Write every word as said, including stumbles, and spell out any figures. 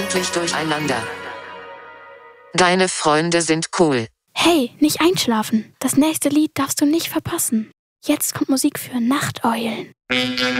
wirklich durcheinander. Deine Freunde sind cool. Hey, nicht einschlafen. Das nächste Lied darfst du nicht verpassen. Jetzt kommt Musik für Nachteulen.